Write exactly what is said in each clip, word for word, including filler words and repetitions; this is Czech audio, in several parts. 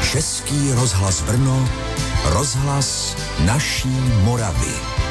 Český rozhlas Brno, rozhlas naší Moravy.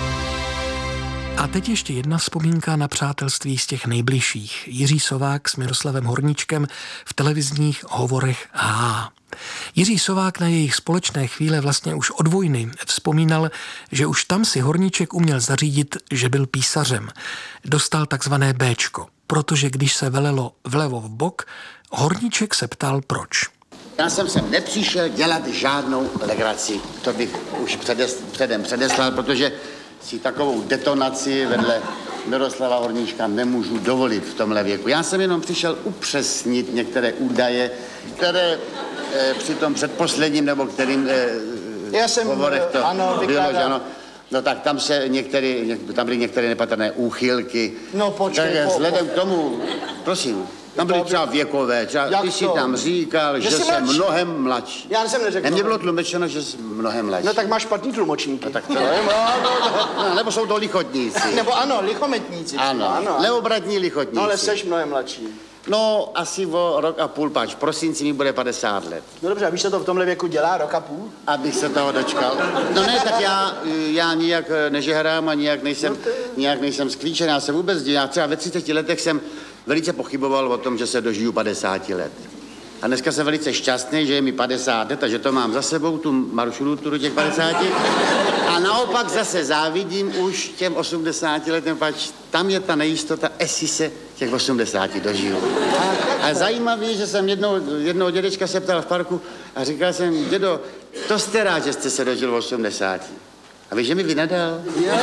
A teď ještě jedna vzpomínka na přátelství z těch nejbližších. Jiří Sovák s Miroslavem Horníčkem v televizních hovorech H. Jiří Sovák na jejich společné chvíle vlastně už od vojny vzpomínal, že už tam si Horníček uměl zařídit, že byl písařem. Dostal takzvané Béčko, protože když se velelo vlevo v bok, Horníček se ptal proč. Já jsem sem nepřišel dělat žádnou legraci, to bych už předes, předem předeslal, protože si takovou detonaci vedle Miroslava Horníčka nemůžu dovolit v tomhle věku. Já jsem jenom přišel upřesnit některé údaje, které e, při tom předposledním, nebo kterým e, Já jsem, hovorech to ano, bylo, že ano. No tak tam se některé, tam byly některé nepatrné úchylky. No počkej, tak po, vzhledem po. k tomu, prosím, tam byly třeba věkové, třeba Jak ty si to? tam říkal, že, že jsem mladší. mnohem mladší. Já jsem neřekl. Mně bylo tlumočeno, že jsem mnohem mladší. No tak máš špatný tlumočníky. No, tak to je, no, no, no, nebo jsou to lichotníci. Nebo ano, lichometníci. Ano, ano. neobratní lichotníci. No ale seš mnohem mladší. No, asi o rok a půl, pač v prosinci mi bude padesát let. No dobře, a víš, co to v tomhle věku dělá, rok a půl? Abych se toho dočkal. No ne, tak já, já nijak nežehrám a nijak nejsem, no nijak nejsem sklíčen. Já se vůbec dívám. Já třeba ve třiceti letech jsem velice pochyboval o tom, že se dožiju padesáti let. A dneska jsem velice šťastný, že je mi padesát let a že to mám za sebou, tu maršrutu do těch padesáti. A naopak zase závidím už těm osmdesáti letem, pač tam je ta nejistota, jestli se těch osmdesáti dožiju. A, a zajímavé, že jsem jednou, jednoho dědečka se ptal v parku a říkal jsem, dědo, to jste rád, že jste se dožil osmdesáti. A víš, že mi vynadal?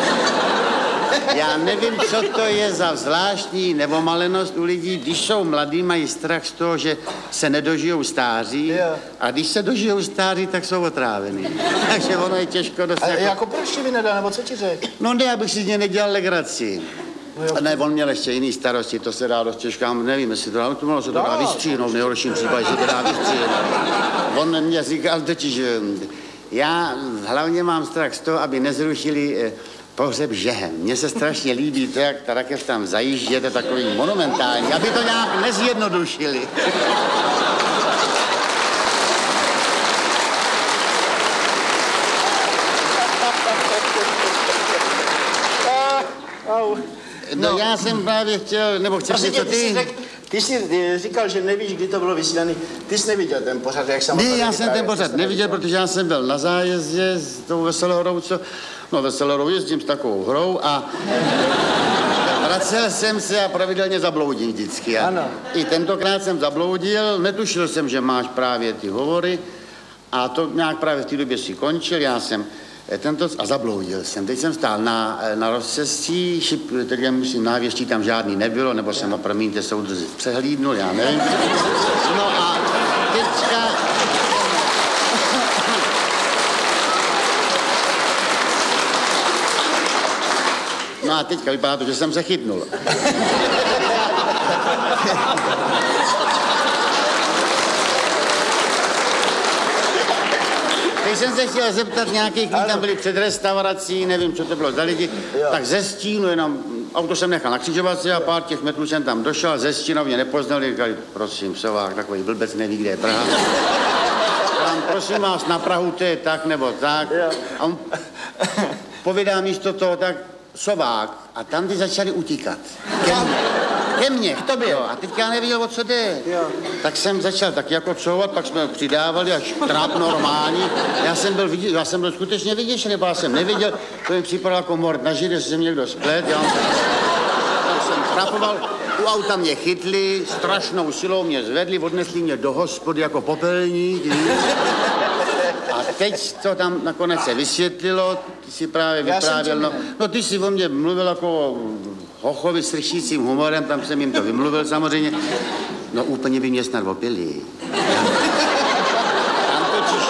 Já nevím, co to je za zvláštní nevomalenost u lidí, když jsou mladí, mají strach z toho, že se nedožijou stáří a když se dožijou stáří, tak jsou otrávený. Takže ono je těžko dostat. A jako proč ti vynadal, nebo co ti řekl? No ne, abych si z něj nedělal legraci. No ne, on měl ještě jiný starosti, to se dá dost těžká, nevím, jestli to dá, to mohlo se to dá vystříhnout, v nejhorším případě se to dá vystříhnout. On mě říkal totiž, že já hlavně mám strach z toho, aby nezrušili pohřeb žehem. Mně se strašně líbí to, jak ta rakev tam zajíždí, je to takový monumentální, aby to nějak nezjednodušili. No já jsem právě chtěl, nebo chceš něco ty? Ty jsi říkal, že nevíš, kdy to bylo vysílaný. Ty jsi neviděl ten pořad, jak jsem... Ne, já jsem ten pořad neviděl, protože já jsem byl na zájezdě s tou Veselou hrou, co... No Veselou hrou jezdím s takovou hrou a... Vracel jsem se a pravidelně zabloudím vždycky. A ano. I tentokrát jsem zabloudil, netušil jsem, že máš právě ty hovory a to nějak právě v té době si končil, já jsem... Tento, a zabloudil jsem. Teď jsem stál na, na rozcestí, šip, tedy musím návěští, tam žádný nebylo, nebo jsem, promiňte, soudruzi přehlídnul, já nevím. No a teďka... No a teďka vypadá to, že jsem se chytnul. Když jsem se chtěl zeptat nějakých lidí, tam byli před restaurací, nevím, co to bylo za lidi, jo. Tak ze stínu jenom, auto jsem nechal na křižovatce a pár těch metrů jsem tam došel, ze stínu mě nepoznali, říkali, prosím, Sovák, takový blbec neví, kde je Praha. Tam, prosím vás, na Prahu to je tak nebo tak. Jo. A on povídá místo toho tak, Sovák, a tam ty začali utíkat. Ke mně, ke mně, k tobě. Jo. A teďka já nevěděl, o co jde. Jo. Tak jsem začal tak jako couvat, pak jsme přidávali až tráp normální. Já jsem byl, viděl, já jsem byl skutečně vyděšený, nebo já jsem neviděl, to mi připadalo jako mord na žid, jestli jsem někdo splet. Já tak jsem trapoval, u auta mě chytli, strašnou silou mě zvedli, odnesli mě do hospody jako popelník. A teď to tam nakonec se vysvětlilo, ty si právě vyprávěl, no, no ty si o mě mluvil jako hochovi s ršícím humorem, tam jsem jim to vymluvil samozřejmě, no úplně by mě snad opili. Tam totiž,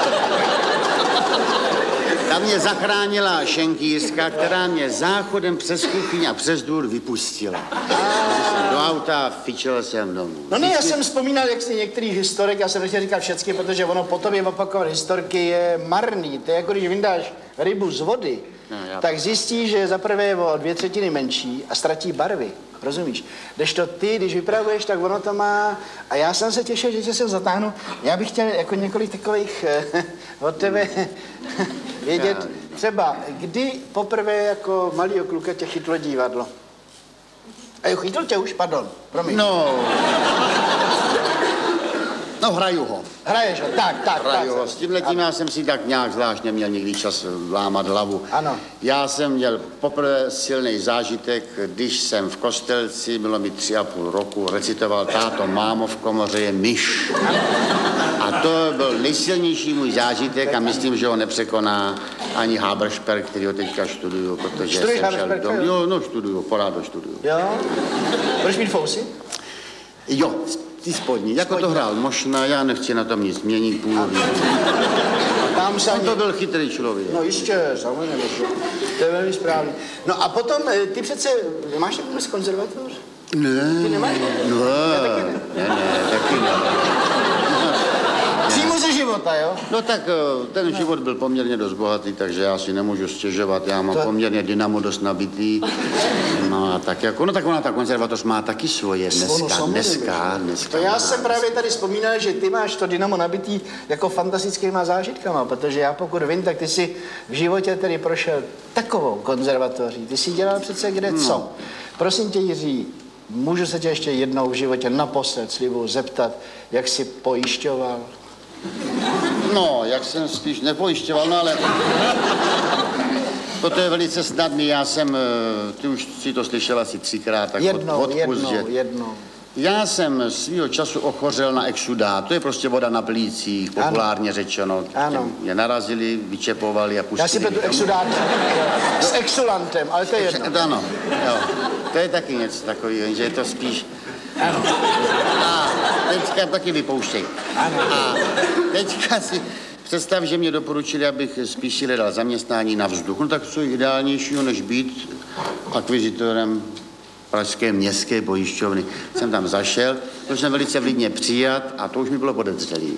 tam mě zachránila šenkýřka, která mě záchodem přes kuchyň a přes důr vypustila. Do auta fičel jsem domů. No ne, já jsem vzpomínal, jak jsi některý historik, já jsem nechtěl říkat všechny, protože ono po tobě opakovat historky je marný. To je jako když vyndáš rybu z vody, no, tak zjistí, že za prvé je o dvě třetiny menší a ztratí barvy. rozumíš? Kdežto ty, když vypravuješ, tak ono to má... A já jsem se těšil, že tě sem zatáhnu. Já bych chtěl jako několik takových eh, od tebe vědět. Třeba, kdy poprvé jako malýho kluka tě chytlo divadlo? A jo, chytl tě už, pardon, promiň. No, no hraju ho. Hraješ ho, tak, tak, Hraju tak. ho. S tímhletím já jsem si tak nějak zvlášť neměl nikdy čas lámat hlavu. Ano. Já jsem měl poprvé silný zážitek, když jsem v Kostelci, bylo mi tři a půl roku, recitoval Táto, mámo, v komoře je myš. A to byl nejsilnější můj zážitek a myslím, že ho nepřekoná ani Haberšper, který ho teďka študuju, protože Študuješ jsem šel Haberšperka, do... jo? Jo, no študuju, porád ho študuju. Jo? Budeš mít fousy? Jo, ty spodní, jako to hrál Mošna, já nechci na tom nic měnit, původně. Tam se On ani... to byl chytrý člověk. No jistě, samozřejmě. To je velmi správný. No a potom, eh, ty přece, máš takovou konzervatoř? Ne, Ty nemáš? no, taky ne. ne, ne, taky ne. Přímo ze života, jo? No tak eh, ten život byl poměrně dost bohatý, takže já si nemůžu stěžovat, já mám To- poměrně dynamo dost nabitý. No a tak jako, no tak ona ta konzervatoř má taky svoje Ono, dneska, samozřejmě. dneska, dneska. To já má. jsem právě tady vzpomínal, že ty máš to dynamo nabitý jako fantastickýma zážitkama, protože já pokud vím, tak ty jsi v životě tedy prošel takovou konzervatoří. Ty jsi dělal přece kde No. co. Prosím tě, Jiří, můžu se tě ještě jednou v životě naposled slibuju zeptat, jak jsi pojišťoval? No, jak jsem spíš nepojišťoval, no ale... Toto je velice snadný, já jsem, eh, ty už si to slyšel asi třikrát, tak Jednou, od, odpust, jednou, že- jednou. Já jsem svýho času ochořel na exudát, to je prostě voda na plících, populárně řečeno. Ano. Mě narazili, vyčepovali a pustili. Já si pletu mě domů. exudát s exulantem, ale to je jedno. Ano, jo. To je taky něco takového, že je to spíš... Ano. A teďka taky vypouštěj. Ano. A teďka si představ, že mě doporučili, abych spíš si hledal zaměstnání na vzduch. No tak co je ideálnějšího, než být akvizitorem pražské městské pojišťovny. Jsem tam zašel, to jsem velice vlídně přijat a to už mi bylo podezřelý.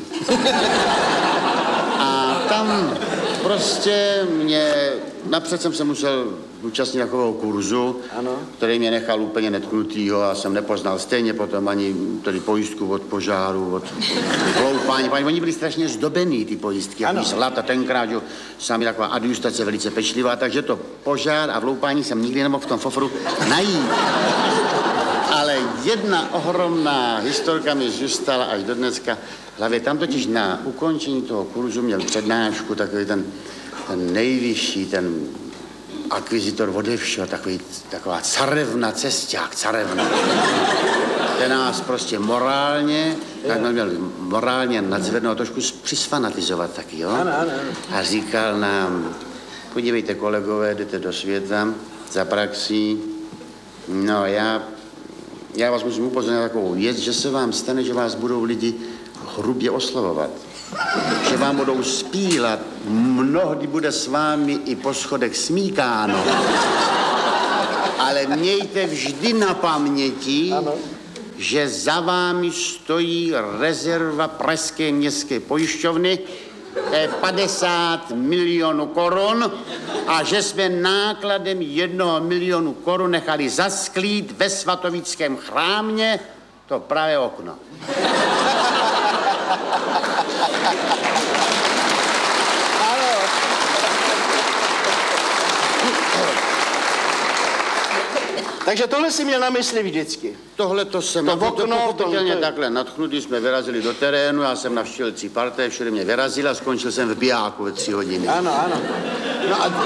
A tam prostě mě, napřed jsem se musel účastnit takového kurzu, Ano. který mě nechal úplně netknutýho a jsem nepoznal stejně potom ani tedy pojistku od požáru, od vloupání. Oni byli strašně zdobený, ty pojistky, Ano. jaký zlata tenkrát, že sami taková adjustace velice pečlivá, takže to požár a vloupání jsem nikdy nemohl v tom fofru najít. Ale jedna ohromná historka mi zůstala až do dneska v hlavě. Tam totiž na ukončení toho kurzu měl přednášku takový ten, ten nejvyšší, ten akvizitor ode všeho, takový, taková carevna cesták, carevna. Ten nás prostě morálně, tak měl morálně nadzvednout, trošku přisfanatizovat taky, jo? Ano, ano, A říkal nám, podívejte kolegové, jdete do světa za praxí, no já, já vás musím upozornit na takovou věc, že se vám stane, že vás budou lidi hrubě oslovovat. Že vám budou spílat, mnohdy bude s vámi i po schodech smíkáno. Ale mějte vždy na paměti, Ano. že za vámi stojí rezerva Pražské městské pojišťovny, to je padesát milionů korun a že jsme nákladem jednoho milionu korun nechali zasklít ve svatovickém chrámě to pravé okno. Takže tohle si měl na mysli vždycky. Tohle to jsem, To to, okno, to pochopitelně to- to- takhle nadchnutý, jsme vyrazili do terénu, já jsem navštívil tři parté, všude mě vyrazil a skončil jsem v bijáku ve tři hodiny. Ano, ano. No a,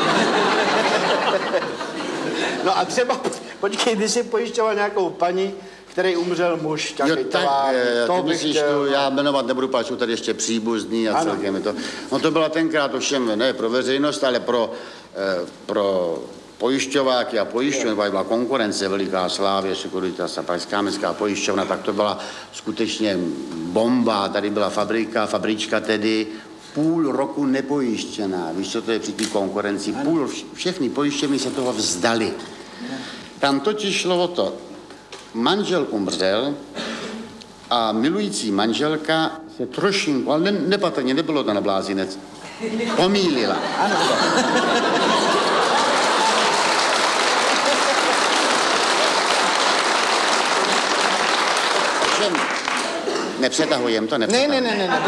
no a třeba, počkej, ty jsi pojišťoval nějakou paní, který umřel muž, Jo, nějaký tak, továr, eh, to ty bych myslíš, chtěl. tu, já jmenovat nebudu, páč, jsou tady ještě příbuzní a Ano. celkem je to. No to byla tenkrát ovšem ne pro veřejnost, ale pro, eh, pro pojišťováky a pojišťovny, byla konkurence veliká, Slávě, Securitas a Pražská městská pojišťovna, tak to byla skutečně bomba, tady byla fabrika, fabrička tedy, půl roku nepojištěná, víš, co to je při té konkurenci, půl, všechny pojišťovny se toho vzdali. Tam totiž šlo o to, manžel umřel a milující manželka se trošinku, ale ne, nepatrně, nebylo to na blázinec, pomýlila. Nepřetahujem to, Ne, nepřetahujem. ne, ne, ne, ne.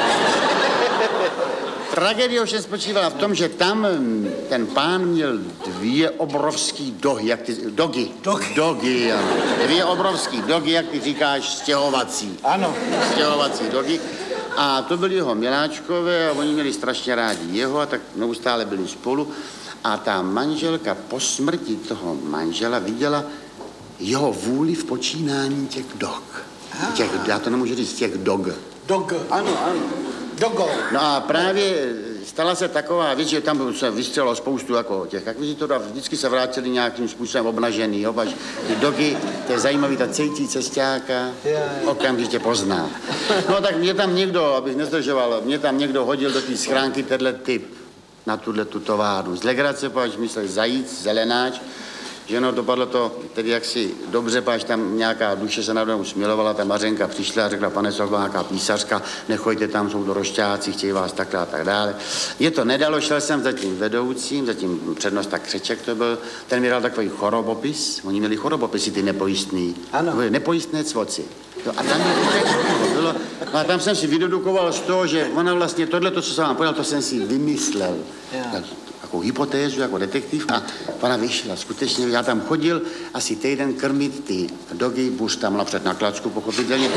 Tragédie ovšem spočívala v tom, že tam ten pán měl dvě obrovský dohy, jak ty, dogy. Dogy. Dogy, ano. Dvě obrovský dogy, jak ty říkáš, stěhovací. Ano. Stěhovací dogy. A to byli jeho miláčkové a oni měli strašně rádi jeho a tak neustále byli spolu. A ta manželka po smrti toho manžela viděla jeho vůli v počínání těch dog. Těch, já to nemůžu říct, těch dog. Dog, ano, ano. Dogo. No a právě stala se taková věc, že tam se vystřelilo spoustu jako těch akvizitorů a vždycky se vrátili nějakým způsobem obnažený, jo, až ty dogy, to je zajímavý, ta cejtí cestáka, okamžitě pozná. No tak mě tam někdo, abych nezdržoval, mě tam někdo hodil do té schránky tenhle typ na tuhle tu továrnu. Z legrace, až myslel zajíc, zelenáč, že no, dopadlo to tedy jaksi dobře, páč tam nějaká duše se nade mnou smilovala, ta Mařenka přišla a řekla, pane Sokol, nějaká písařka, nechoďte tam, jsou to rošťáci, chtějí vás takhle a tak dále. Je to nedalo, šel jsem za tím vedoucím, za tím přednosta Křeček to byl, ten mi dal takový chorobopis, oni měli chorobopisy, ty nepojistný. Ano. Nepojistné cvoci. No a tam, bylo, no a tam jsem si vydedukoval z toho, že ona vlastně tohle, to, co jsem vám povedal, to jsem si vymyslel. Yeah. Jako hypotézu, jako detektiv a ona vyšla. Skutečně já tam chodil asi týden krmit ty dogy, buř tam napřed na klacku, pochopitelně.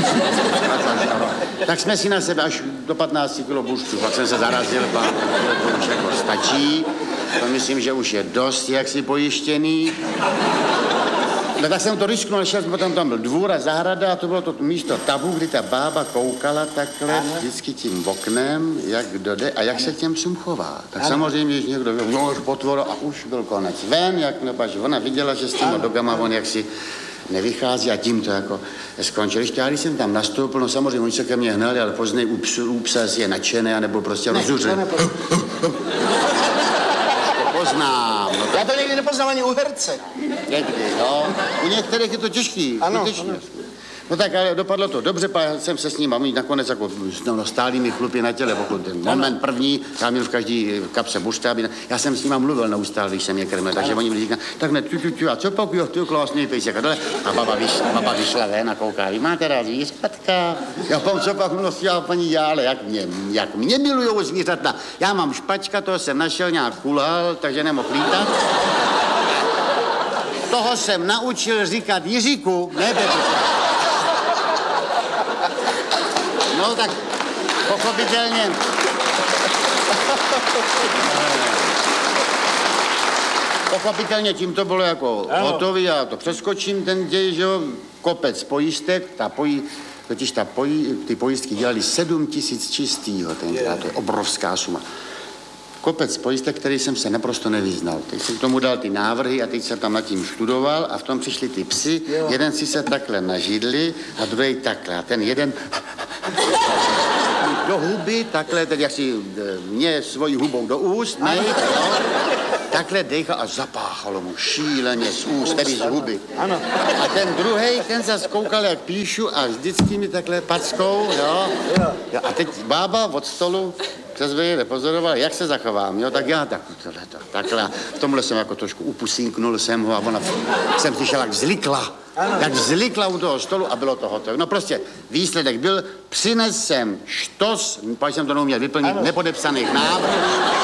Tak jsme si na sebe až do patnácti kilo buřců, pak jsem se zarazil, pán, to už jako stačí. To myslím, že už je dost jaksi pojištěný. No tak jsem to risknul, šel jsem, potom tam byl dvůr a zahrada a to bylo to místo tabu, kdy ta bába koukala takhle ano. Vždycky tím oknem, jak kdo jde a jak se k těm psům chová. Tak ano. Samozřejmě, když někdo byl, no už potvoro a už byl konec. Ven, jak nepač, ona viděla, že s těma dogama on jaksi nevychází a tím to jako skončil. Ještě já, když jsem tam nastoupil, no samozřejmě oni se ke mně hnali, ale později u psa, u psa je nadšený, anebo prostě ne, rozuřený. Poznám. No, já to někdy nepoznám ani u herce. Někdy, no. U některých je to těžký. Ano, skutečně. ano. No tak ale dopadlo to dobře, pak jsem se s ním a oni nakonec jako no, stáli mi chlupy na těle, pokud ten moment první, já měl v každý kapse buštáby, já jsem s nima mluvil neustále, když jsem je krmil, takže oni mi říkali, tak ne, tu, tu, tu, a co pak, jo, ty krásný pejsek, a dole, a baba vyšla, baba vyšla ven a kouká, vy máte rád zvířatka? Já pám, co pak mluvil, paní Jále, jak mě, jak mě milujou zvířata, já mám špačka, toho jsem našel, nějak kulhal, takže nemohl lítat. Toho jsem naučil říkat Jiříku, ne, no tak pochopitelně. Pochopitelně tím to bylo jako hotový, já to přeskočím ten děj, že jo, kopec pojistek, ta pojí, totiž ta pojí, ty pojistky dělali sedm tisíc čistýho tenkrát, to je obrovská suma. Kopec pojistek, který jsem se naprosto nevyznal. Teď jsem k tomu dal ty návrhy a teď jsem tam nad tím študoval a v tom přišli ty psi, jo. Jeden si se takhle nažidli a druhý takhle. A ten jeden do huby, takhle, tedy jak si mě svojí hubou do úst, nej, no, takhle dejchal a zapáchalo mu šíleně z úst, tedy z huby. Ano. A ten druhej, ten se koukal, jak píšu a vždycky mi takhle packou, jo. jo. A teď bába od stolu přes vejle nepozoroval, jak se zachovám, jo, tak já tak, tohle, to, takhle, v tomhle jsem jako trošku upusínknul jsem ho a ona, jsem slyšel, jak vzlikla, jak vzlikla u toho stolu a bylo to hotové. No prostě výsledek byl, přines jsem štos, pak jsem to neuměl vyplnit, ano. Nepodepsaných návrhů,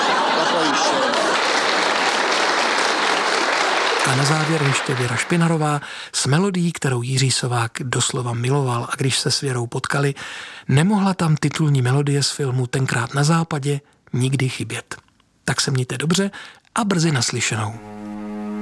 A na závěr ještě Věra Špinarová s melodií, kterou Jiří Sovák doslova miloval a když se s Věrou potkali, nemohla tam titulní melodie z filmu Tenkrát na západě nikdy chybět. Tak se mějte dobře a brzy naslyšenou.